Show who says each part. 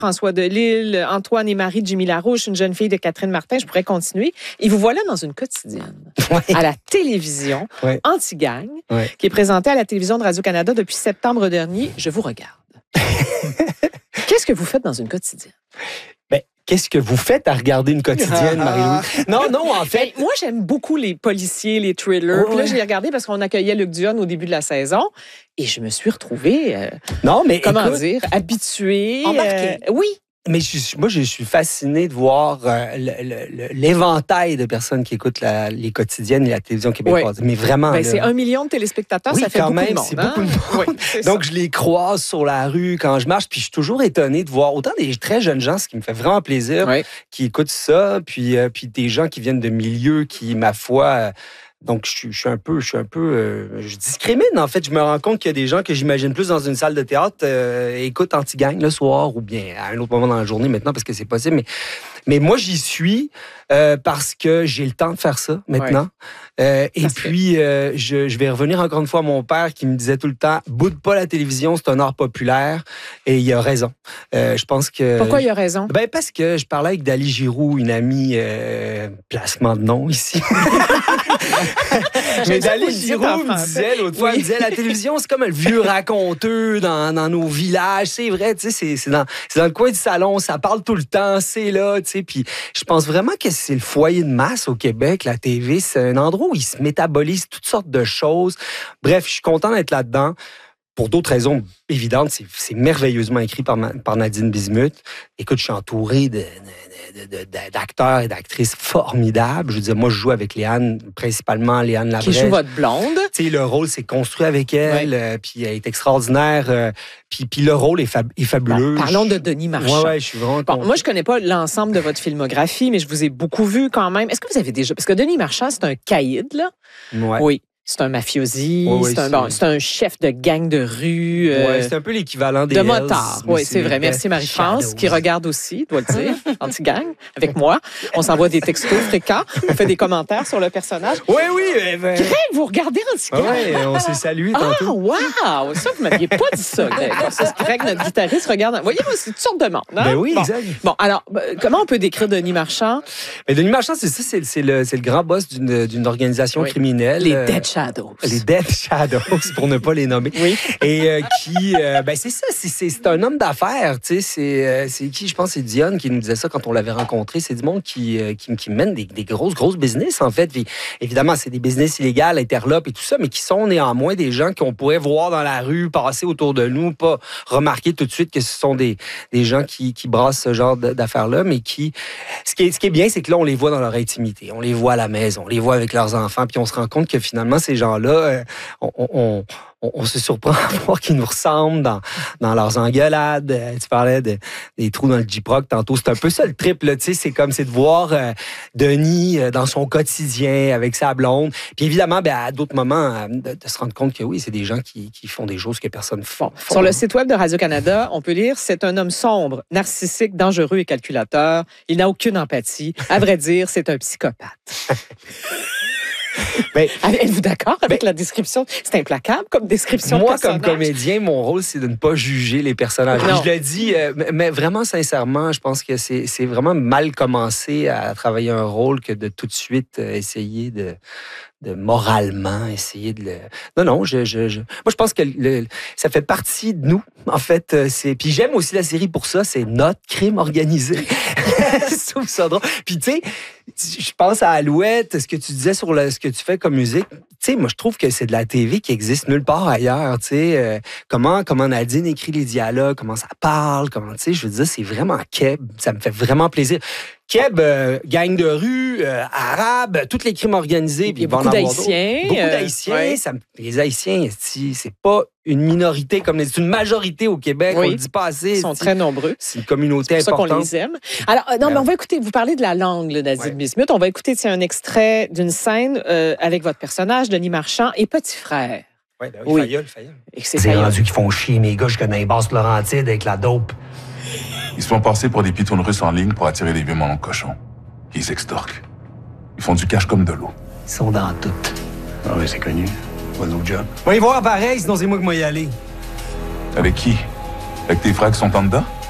Speaker 1: François Delisle, Antoine et Marie de Jimmy Larouche, une jeune fille de Catherine Martin, je pourrais continuer. Et vous voilà dans une quotidienne à la télévision, Anti-Gang, qui est présentée à la télévision de Radio-Canada depuis septembre dernier. Je vous regarde. Qu'est-ce que vous faites dans une quotidienne?
Speaker 2: Qu'est-ce que vous faites à regarder une quotidienne, Marie-Louise? Non, en fait...
Speaker 1: Moi, j'aime beaucoup les policiers, les thrillers. Puis là, je l'ai regardé parce qu'on accueillait Luc Dionne au début de la saison. Et je me suis retrouvée, habituée. Oui.
Speaker 2: Mais moi, je suis fasciné de voir l'éventail de personnes qui écoutent les quotidiennes et la télévision québécoise. Oui. Mais vraiment...
Speaker 1: c'est 1 million de téléspectateurs, ça fait beaucoup de monde.
Speaker 2: C'est beaucoup de monde. Oui, donc, je les croise sur la rue quand je marche, puis je suis toujours étonné de voir autant des très jeunes gens, ce qui me fait vraiment plaisir, qui écoutent ça, puis des gens qui viennent de milieux qui, ma foi... Donc, je discrimine, en fait. Je me rends compte qu'il y a des gens que j'imagine plus dans une salle de théâtre écoutent Anti-Gang le soir ou bien à un autre moment dans la journée maintenant parce que c'est possible. Mais moi, j'y suis parce que j'ai le temps de faire ça maintenant. Je vais revenir encore une fois à mon père qui me disait tout le temps « Boude pas la télévision, c'est un art populaire. » Et il a raison. Je pense que...
Speaker 1: Pourquoi il a raison?
Speaker 2: Parce que je parlais avec Dali Giroux, une amie, placement de nom ici. Mais Dali Giroux me disait l'autre fois, il disait la télévision, c'est comme le vieux raconteur dans nos villages. C'est vrai, tu sais, c'est dans le coin du salon, ça parle tout le temps, c'est là, tu sais. Puis je pense vraiment que c'est le foyer de masse au Québec, la TV. C'est un endroit où il se métabolise toutes sortes de choses. Bref, je suis content d'être là-dedans. Pour d'autres raisons évidentes, c'est merveilleusement écrit par Nadine Bismuth. Écoute, je suis entouré d'acteurs et d'actrices formidables. Je veux dire, moi, je joue avec principalement Léane Labrèche.
Speaker 1: Qui joue votre blonde.
Speaker 2: Tu sais, le rôle s'est construit avec elle, puis elle est extraordinaire. Puis le rôle est fabuleux.
Speaker 1: Bon, parlons de Denis Marchand.
Speaker 2: Oui, je suis vraiment content.
Speaker 1: Moi, je connais pas l'ensemble de votre filmographie, mais je vous ai beaucoup vu quand même. Est-ce que vous avez déjà... Parce que Denis Marchand, c'est un caïd, là.
Speaker 2: Ouais.
Speaker 1: Oui. C'est un mafiosi, c'est un chef de gang de rue.
Speaker 2: C'est un peu l'équivalent des
Speaker 1: de motard. Oui, c'est vrai. Merci Marie-France, qui regarde aussi, dois le dire, Anti-Gang, avec moi. On s'envoie des textos fréquents, on fait des commentaires sur le personnage.
Speaker 2: Oui.
Speaker 1: Greg, vous regardez Anti-Gang?
Speaker 2: Oui, on s'est salué tantôt.
Speaker 1: Ah, wow! Ça, vous m'aviez pas dit ça, Greg. Ça, Greg, notre guitariste, regarde. Voyez-moi, c'est une sorte de monde. Hein?
Speaker 2: Ben oui, exact.
Speaker 1: Bon, alors, comment on peut décrire Denis Marchand?
Speaker 2: Denis Marchand, c'est ça, c'est le grand boss d'une organisation criminelle.
Speaker 1: Les Dead Shadows.
Speaker 2: Les Dead Shadows, pour ne pas les nommer.
Speaker 1: Oui.
Speaker 2: Et c'est ça, c'est un homme d'affaires, tu sais, c'est qui, je pense, c'est Dionne qui nous disait ça quand on l'avait rencontré, c'est du monde qui mène des grosses business, en fait. Puis, évidemment, c'est des business illégaux, interlopes et tout ça, mais qui sont néanmoins des gens qu'on pourrait voir dans la rue, passer autour de nous, pas remarquer tout de suite que ce sont des gens qui brassent ce genre d'affaires-là, mais qui... Ce qui est bien, c'est que là, on les voit dans leur intimité, on les voit à la maison, on les voit avec leurs enfants, puis on se rend compte que finalement, ces gens-là, on se surprend à voir qu'ils nous ressemblent dans leurs engueulades. Tu parlais des trous dans le J-Proc tantôt. C'est un peu ça le trip, là. Tu sais, c'est de voir Denis dans son quotidien avec sa blonde. Puis évidemment, à d'autres moments, de se rendre compte que oui, c'est des gens qui font des choses que personne ne fait.
Speaker 1: Sur le site web de Radio-Canada, on peut lire « C'est un homme sombre, narcissique, dangereux et calculateur. Il n'a aucune empathie. À vrai dire, c'est un psychopathe. » Êtes-vous d'accord avec la description? C'est implacable comme description.
Speaker 2: Moi, comme comédien, mon rôle, c'est de ne pas juger les personnages. Je le dis, mais vraiment sincèrement, je pense que c'est vraiment mal commencer à travailler un rôle que de tout de suite essayer de moralement essayer de le... Non, moi, je pense que ça fait partie de nous, en fait. Puis j'aime aussi la série pour ça, c'est notre crime organisé. Je trouve ça drôle. Puis tu sais, je pense à Alouette, ce que tu disais sur ce que tu fais comme musique. Tu sais, moi, je trouve que c'est de la TV qui existe nulle part ailleurs. Tu sais, comment Nadine écrit les dialogues, comment ça parle, comment, tu sais, je veux dire, c'est vraiment Keb. Ça me fait vraiment plaisir. Keb, gang de rue, arabe, tous les crimes organisés.
Speaker 1: Il y a beaucoup d'Haïtiens.
Speaker 2: Beaucoup d'Haïtiens.
Speaker 1: Ouais.
Speaker 2: Les Haïtiens, c'est pas une minorité, c'est une majorité au Québec.
Speaker 1: Oui.
Speaker 2: On le dit pas assez.
Speaker 1: Ils sont très nombreux.
Speaker 2: C'est une communauté importante.
Speaker 1: C'est pour ça qu'on les aime. Alors, mais on va écouter, vous parlez de la langue, Nadine Bismuth. On va écouter un extrait d'une scène avec votre personnage, Denis Marchand, et Petit Frère.
Speaker 2: Oui. Failleul.
Speaker 3: C'est rendu qu'ils font chier mes gars jusqu'à dans les basses Laurentides avec la dope.
Speaker 4: Ils se font passer pour des pitounes russes en ligne pour attirer les vieux melons cochons. Ils s'extorquent. Ils font du cash comme de l'eau.
Speaker 3: Ils sont dans tout.
Speaker 5: Ah oui, c'est connu. Pas nos jobs.
Speaker 3: Va y voir pareil, sinon c'est moi qui vais y aller.
Speaker 4: Avec qui? Avec tes frères qui sont en dedans?